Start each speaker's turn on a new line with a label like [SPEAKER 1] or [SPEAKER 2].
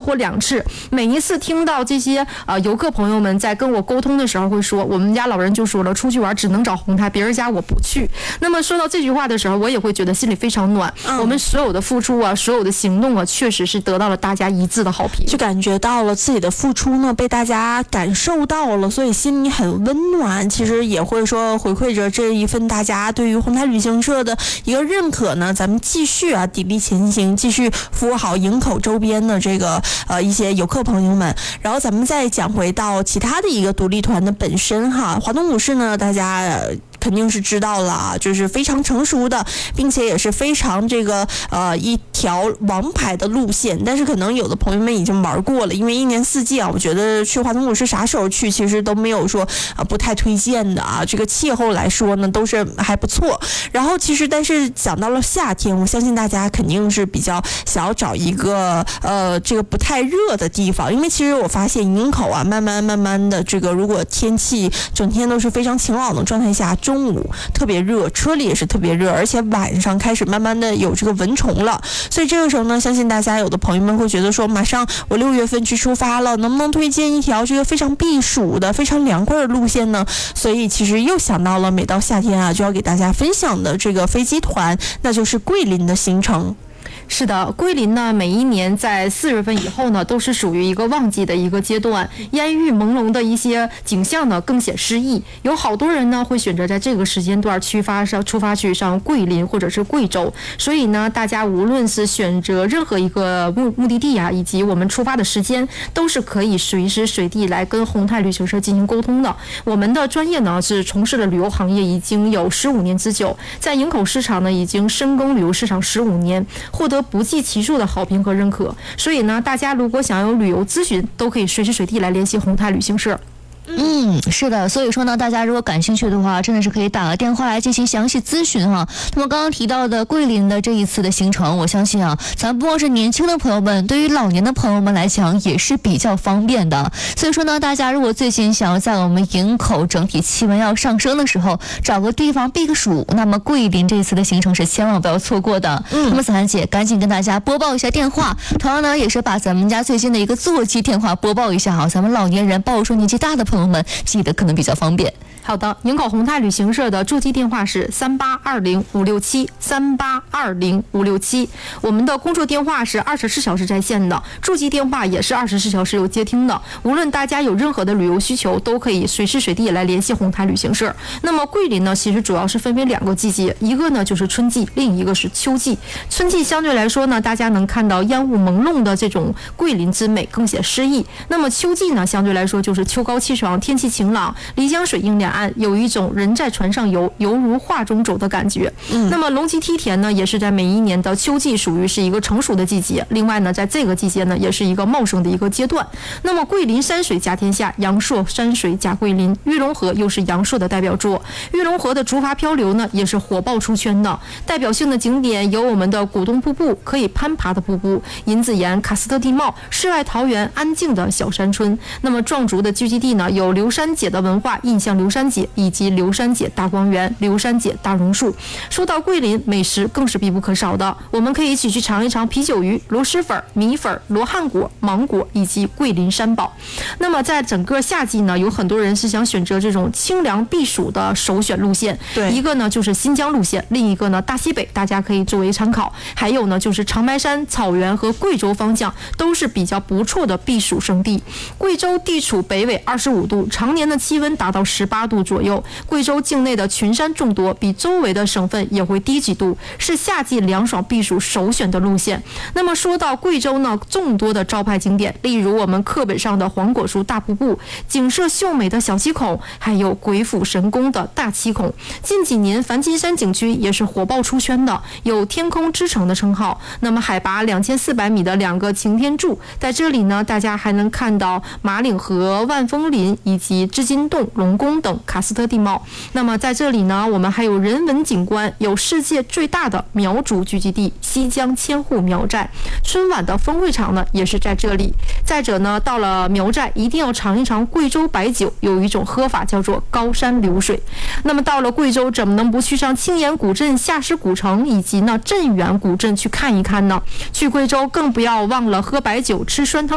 [SPEAKER 1] 或2次，每一次听到这些游客朋友们在跟我沟通的时候会说，我们家老人就说了，出去玩只能找红台，别人家我不去。那么说到这句话的时候，我也会觉得心里非常暖。我们所有的付出啊，所有的行动啊，确实是得到了大家一致的好评，
[SPEAKER 2] 就感觉到了自己的付出呢被大家感受到了，所以心里很温暖。其实也会说回馈着这一份大家对于红台旅行社的一个认可呢，咱们继续啊砥砺前行，继续服务好营口周边的这个一些游客朋友们。然后咱们再讲回到其他的一个独立团的本身哈，华东武士呢，大家肯定是知道了，就是非常成熟的，并且也是非常这个一条王牌的路线。但是可能有的朋友们已经玩过了，因为一年四季啊，我觉得去华东武士啥时候去，其实都没有说不太推荐的啊。这个气候来说呢，都是还不错。然后其实但是讲到了夏天，我相信大家肯定是比较想要找一个这个不太热的地方，因为其实我发现营口啊，慢慢的这个如果天气整天都是非常晴朗的状态下，中午特别热，车里也是特别热，而且晚上开始慢慢的有这个蚊虫了。所以这个时候呢，相信大家有的朋友们会觉得说，马上我6月份去出发了，能不能推荐一条这个非常避暑的非常凉快的路线呢？所以其实又想到了每到夏天啊就要给大家分享的这个飞机团，那就是桂林的行程。
[SPEAKER 1] 是的，桂林呢，每一年在4月份以后呢，都是属于一个旺季的一个阶段，烟雨朦胧的一些景象呢，更显诗意。有好多人呢，会选择在这个时间段出发去上桂林或者是贵州。所以呢，大家无论是选择任何一个目的地啊，以及我们出发的时间，都是可以随时随地来跟宏泰旅行社进行沟通的。我们的专业呢，是从事了旅游行业已经有15年之久，在营口市场呢，已经深耕旅游市场15年，获得不计其数的好评和认可。所以呢，大家如果想要旅游咨询，都可以随时随地来联系宏泰旅行社。
[SPEAKER 3] 是的，所以说呢，大家如果感兴趣的话，真的是可以打个电话来进行详细咨询哈。那么刚刚提到的桂林的这一次的行程，我相信啊，咱不光是年轻的朋友们，对于老年的朋友们来讲也是比较方便的。所以说呢，大家如果最近想要在我们营口整体气温要上升的时候，找个地方避个暑，那么桂林这一次的行程是千万不要错过的。那么子涵姐赶紧跟大家播报一下电话，同样呢也是把咱们家最近的一个座机电话播报一下哈，咱们老年人包括说年纪大的朋友们记得可能比较方便。
[SPEAKER 1] 好的，营口宏泰旅行社的座机电话是3820-567，3820-567。我们的工作电话是24小时在线的，座机电话也是24小时有接听的。无论大家有任何的旅游需求，都可以随时随地来联系宏泰旅行社。那么桂林呢，其实主要是分为2个季节，一个呢就是春季，另一个是秋季。春季相对来说呢，大家能看到烟雾朦胧的这种桂林之美，更显诗意。那么秋季呢，相对来说就是秋高气爽，天气晴朗，漓江水映两岸，有一种人在船上游，犹如画中走的感觉。那么龙脊梯田呢，也是在每一年的秋季属于是一个成熟的季节。另外呢，在这个季节呢，也是一个茂盛的一个阶段。那么桂林山水甲天下，阳朔山水甲桂林，玉龙河又是阳朔的代表作。玉龙河的竹筏漂流呢，也是火爆出圈的。代表性的景点有我们的古东瀑布，可以攀爬的瀑布，银子岩、喀斯特地貌，世外桃源，安静的小山村。那么壮族的聚集地呢，有刘山姐的文化印象刘山姐，以及刘山姐大光园、刘山姐大榕树。说到桂林，美食更是必不可少的，我们可以一起去尝一尝啤酒鱼、螺蛳粉、米粉、罗汉果、芒果以及桂林山宝。那么在整个夏季呢，有很多人是想选择这种清凉避暑的首选路线。
[SPEAKER 2] 对，
[SPEAKER 1] 一个呢就是新疆路线，另一个呢大西北，大家可以作为参考。还有呢就是长白山、草原和贵州方向都是比较不错的避暑胜地。贵州地处北纬25度，常年的气温达到18度左右。贵州境内的群山众多，比周围的省份也会低几度，是夏季凉爽避暑首选的路线。那么说到贵州呢，众多的招牌景点，例如我们课本上的黄果树大瀑布、景色秀美的小七孔，还有鬼斧神工的大七孔。近几年梵金山景区也是火爆出圈的，有天空之城的称号。那么海拔2400米的2个擎天柱，在这里呢，大家还能看到马岭河、万峰林以及织金洞、龙宫等喀斯特地貌。那么在这里呢，我们还有人文景观，有世界最大的苗族聚集地西江千户苗寨，春晚的风会场呢也是在这里。再者呢，到了苗寨一定要尝一尝贵州白酒，有一种喝法叫做高山流水。那么到了贵州，怎么能不去上青岩古镇、夏石古城以及呢镇远古镇去看一看呢？去贵州更不要忘了喝白酒、吃酸汤